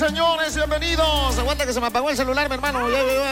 señores, bienvenidos. Aguanta que se me apagó el celular, mi hermano.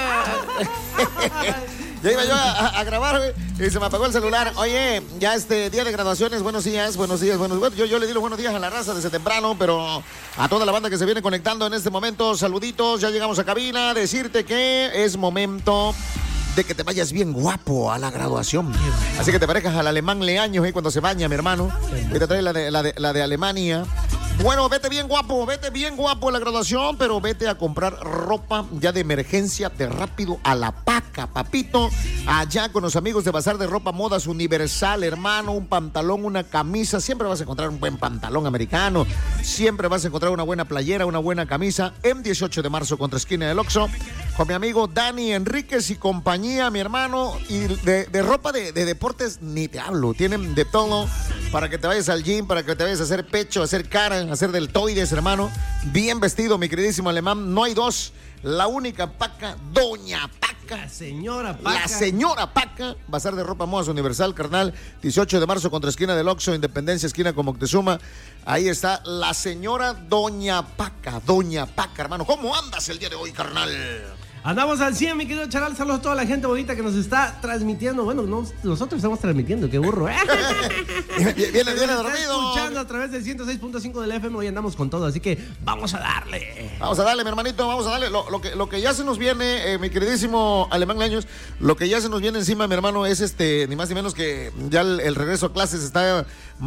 Ya iba yo a grabar, güey, y se me apagó el celular. Oye, ya día de graduaciones, buenos días. Bueno, yo le di los buenos días a la raza desde temprano, pero a toda la banda que se viene conectando en este momento, saluditos, ya llegamos a cabina, decirte que es momento de que te vayas bien guapo a la graduación. Así que te parezcas al alemán Leaños cuando se baña, mi hermano. Y te trae la de Alemania. Bueno, vete bien guapo a la graduación, pero vete a comprar ropa ya de emergencia, de rápido a la paca, papito. Allá con los amigos de Bazar de Ropa Modas Universal, hermano, un pantalón, una camisa. Siempre vas a encontrar un buen pantalón americano. Siempre vas a encontrar una buena playera, una buena camisa. En 18 de marzo contra esquina del Oxxo. Con mi amigo Dani Enríquez y compañía, mi hermano. Y de ropa de deportes ni te hablo. Tienen de todo para que te vayas al gym, para que te vayas a hacer pecho, a hacer cara, a hacer deltoides, hermano. Bien vestido, mi queridísimo alemán. No hay dos. La única paca, Doña Paca. La señora Paca. La señora Paca. Bazar de Ropa Modas Universal, carnal. 18 de marzo contra esquina del Oxxo, Independencia, esquina con Moctezuma. Ahí está la señora Doña Paca. Doña Paca, hermano. ¿Cómo andas el día de hoy, carnal? Andamos al 100, mi querido Charal. Saludos a toda la gente bonita que nos está transmitiendo. Bueno, nosotros estamos transmitiendo, qué burro, ¿eh? Viene dormido. Escuchando a través del 106.5 del FM. Hoy andamos con todo, así que vamos a darle. Vamos a darle, mi hermanito, vamos a darle. Lo que ya se nos viene, mi queridísimo alemán Leaños, lo que ya se nos viene encima, mi hermano, es ni más ni menos que ya el regreso a clases está